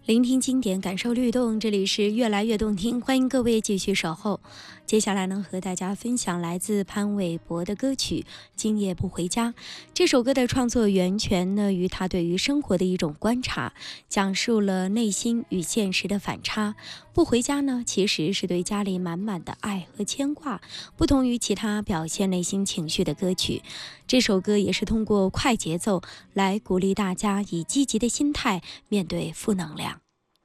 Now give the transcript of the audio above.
聆听经典，感受律动，这里是越来越动听，欢迎各位继续守候。接下来呢，和大家分享来自潘玮柏的歌曲《今夜不回家》。这首歌的创作源泉呢，与他对于生活的一种观察，讲述了内心与现实的反差。不回家呢，其实是对家里满满的爱和牵挂，不同于其他表现内心情绪的歌曲。这首歌也是通过快节奏来鼓励大家以积极的心态面对负能量。